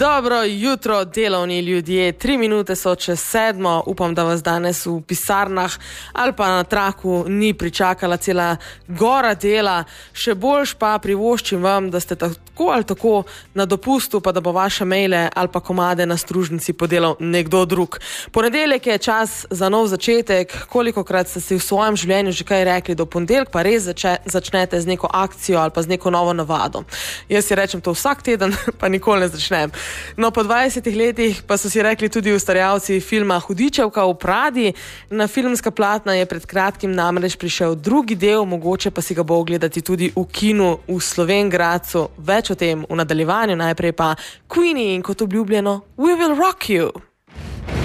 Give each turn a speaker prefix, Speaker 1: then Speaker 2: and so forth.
Speaker 1: Dobro jutro, delovni ljudje. 3 minute so čez 7. Upam, da vas danes v pisarnah ali pa na traku ni pričakala cela gora dela. Še boljš pa privoščim vam, da ste tako ali tako na dopustu, pa da bo vaše maile ali pa komade na stružnici podelal nekdo drug. Ponedeljek je čas za nov začetek. Kolikokrat ste si v svojem življenju že kaj rekli, do ponedeljka pa res začnete z neko akcijo ali pa z neko novo navado. Jaz si rečem to vsak teden, pa nikoli ne začnem. No, po 20 letih pa so si rekli tudi ustvarjalci filma Hudičevka v Pradi. Na filmska platna je pred kratkim namreč prišel drugi del, mogoče pa si ga bo ogledati tudi v kinu v Slovenj Gradcu. Več o tem v nadaljevanju, najprej pa Queenie in kot obljubljeno We Will Rock You.